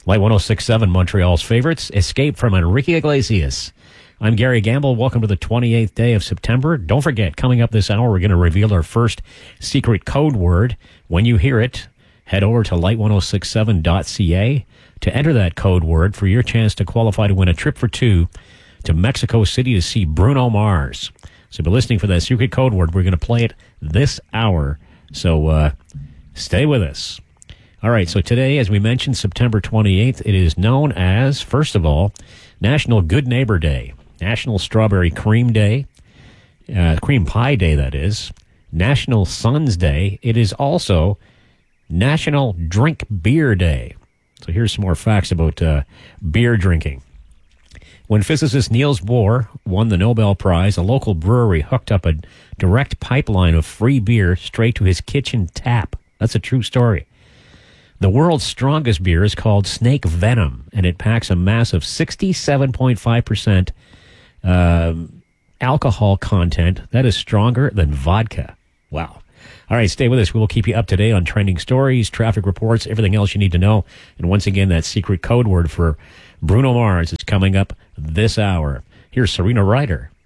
Light 106.7, Montreal's favorites, Escape from Enrique Iglesias. I'm Gary Gamble. Welcome to the 28th day of September. Don't forget, coming up this hour, we're going to reveal our first secret code word. When you hear it, head over to light1067.ca to enter that code word for your chance to qualify to win a trip for two to Mexico City to see Bruno Mars. So be listening for that secret code word. We're going to play it this hour. So stay with us. All right, so today, as we mentioned, September 28th, it is known as, first of all, National Good Neighbor Day, National Strawberry Cream Day, Cream Pie Day, that is, National Sons Day. It is also National Drink Beer Day. So here's some more facts about beer drinking. When physicist Niels Bohr won the Nobel Prize, a local brewery hooked up a direct pipeline of free beer straight to his kitchen tap. That's a true story. The world's strongest beer is called Snake Venom, and it packs a massive 67.5% alcohol content. That is stronger than vodka. Wow. All right, stay with us. We will keep you up to date on trending stories, traffic reports, everything else you need to know. And once again, that secret code word for Bruno Mars is coming up this hour. Here's Serena Ryder.